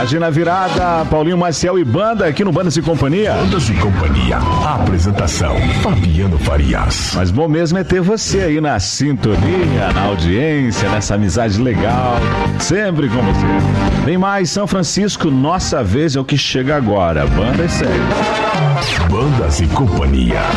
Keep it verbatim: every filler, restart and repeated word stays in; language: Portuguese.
Imagina a virada, Paulinho Maciel e banda aqui no Bandas e Companhia. Bandas e Companhia, a apresentação, Fabiano Farias. Mas bom mesmo é ter você aí na sintonia, na audiência, nessa amizade legal, sempre com você. Vem mais São Francisco, nossa vez é o que chega agora. Banda e série. Bandas e Companhia.